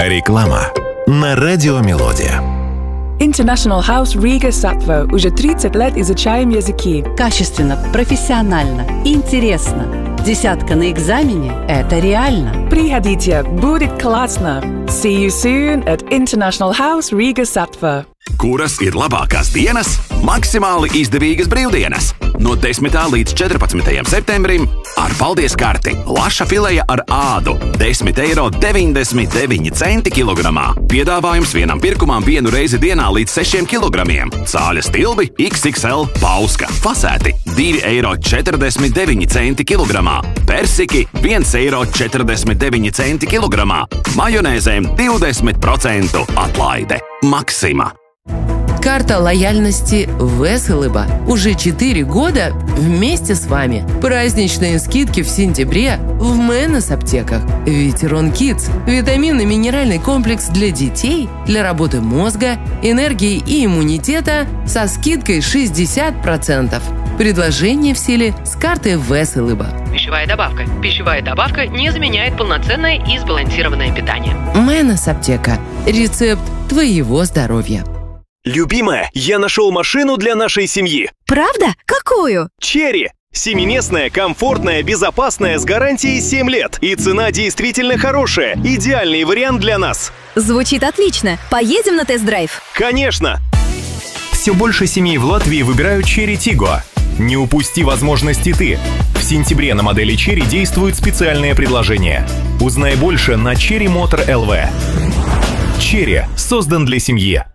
Реклама на радио «Мелодия». International House Riga Sattva. Уже 30 лет изучаем языки. Качественно, профессионально, интересно. 10 на экзамене – это реально. Приходите, будет классно. See you soon at International House Riga Sattva. Kuras ir labākās dienas? Maksimāli izdevīgas brīvdienas. No 10. līdz 14. septembrim ar paldies karti laša fileja ar ādu 10,99 € kilogramā. Piedāvājums vienam pirkumam vienu reizi dienā līdz 6 kilogramiem. Cāļas tilbi XXL pauska. Fasēti 2,49 € kilogramā. Persiki 1,49 € kilogramā. Majonēzēm 20% atlaide. Maksima. Карта лояльности «Веселыба». Уже 4 года вместе с вами. Праздничные скидки в сентябре в Мэннес аптеках. Ветерон Kids – витаминно-минеральный комплекс для детей, для работы мозга, энергии и иммунитета со скидкой 60%. Предложение в силе с карты «Веселыба». Пищевая добавка. Пищевая добавка не заменяет полноценное и сбалансированное питание. Мэннес аптека. Рецепт твоего здоровья. Любимая, я нашел машину для нашей семьи. Правда? Какую? Черри. Семиместная, комфортная, безопасная, с гарантией 7 лет. И цена действительно хорошая. Идеальный вариант для нас. Звучит отлично. Поедем на тест-драйв? Конечно. Все больше семей в Латвии выбирают Chery Tiggo. Не упусти возможности ты. В сентябре на модели Chery действует специальное предложение. Узнай больше на Chery Motor LV. Chery создан для семьи.